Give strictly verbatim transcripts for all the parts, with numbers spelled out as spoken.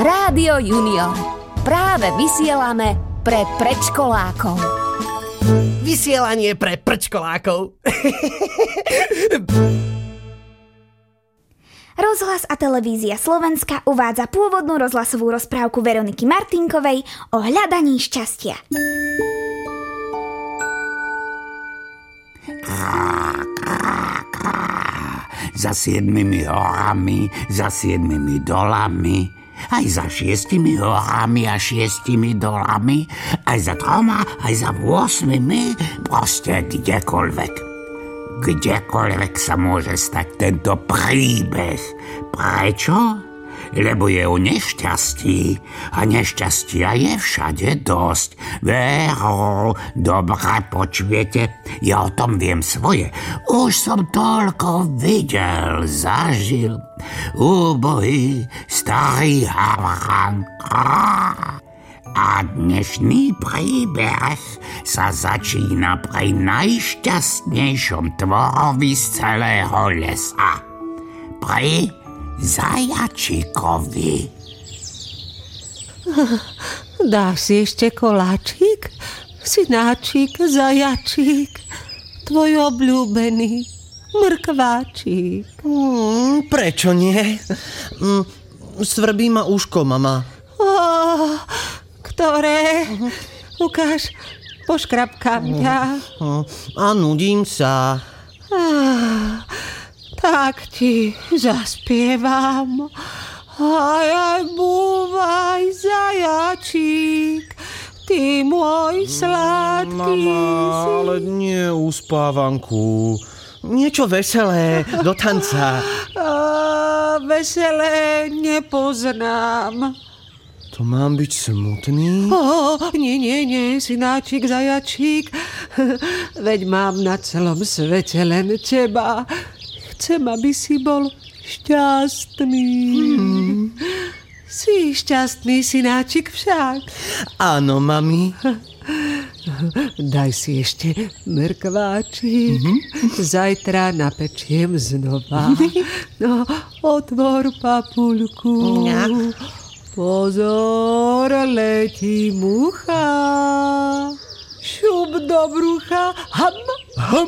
Rádio Junior. Práve vysielame pre predškolákov. Vysielanie pre predškolákov. Rozhlas a televízia Slovenska uvádza pôvodnú rozhlasovú rozprávku Veroniky Martinkovej o hľadaní šťastia. Za siedmimi horami, za siedmimi dolami, aj za šiestimi horami a šiestimi dolami, aj za troma, aj za osmimi, proste kdekoľvek. Kdekoľvek sa môže stať tento príbeh. Prečo? Lebo je o nešťastí a nešťastia je všade dosť. Vero, dobre počujete, ja o tom viem svoje. Už som toľko videl, zažil. Úbohý, starý havran. A dnešný príbeh sa začína pri najšťastnejšom tvorovi z celého lesa. Pri zajačíkovi. Dáš si ešte koláčik? Synáčik, zajačík, tvoj obľúbený mrkváčik. Hmm, prečo nie? Hmm, svrbí ma uško, mama. Oh, ktoré? Uh-huh. Ukáž, poškrapkám ťa. Uh-huh. A nudím sa. Ah, tak ti zaspievam. Aj, aj, búvaj, zajačík, ty môj sladký. Mama, ale nie uspávanku. Niečo veselé, do tanca. Ah, veselé nepoznám. To mám byť smutný? Oh, nie, nie, nie, synáčik, zajačík. Veď mám na celom svete len teba. Chcem, aby si bol šťastný. Hmm. Si šťastný, synáčik, však. Áno, mami. Daj si ešte mrkváčik. Mm-hmm. Zajtra napečiem znova. No, otvor papuľku. Ja. Pozor, letí mucha. Šup do brucha. Ham, ham.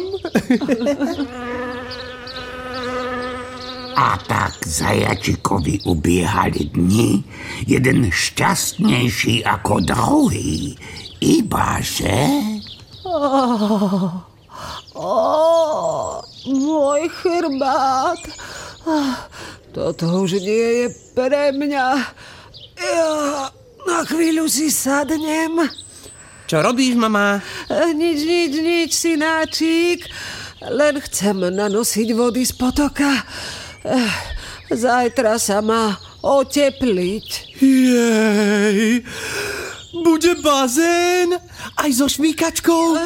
A tak zajačikovi ubiehali dni, jeden šťastnejší ako druhý. Ibaže... Oh, oh, môj chrbát. Toto už nie je pre mňa. Ja na chvíľu si sadnem. Čo robíš, mama? Nič, nič, nič, synáčik. Len chcem nanosiť vody z potoka. Zajtra sa má otepliť. Jej, bude bazén aj so švíkačkou?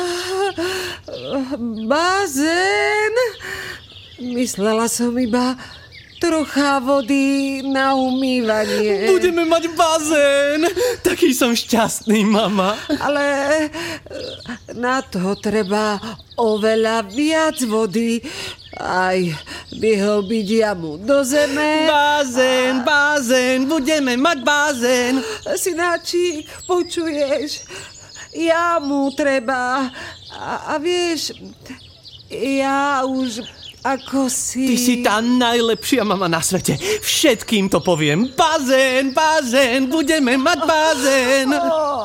Bazén? Myslela som iba trocha vody na umývanie. Budeme mať bazén. Taký som šťastný, mama. Ale na to treba oveľa viac vody. Aj vyhlbiť jamu do zeme. Bazén, bazén, budeme mať bazén. Synáčik, počuješ? Jamu treba. A, a vieš, ja už... Ako si... Ty si tá najlepšia mama na svete. Všetkým to poviem. Bazén, bazén, budeme mať bazén. Oh,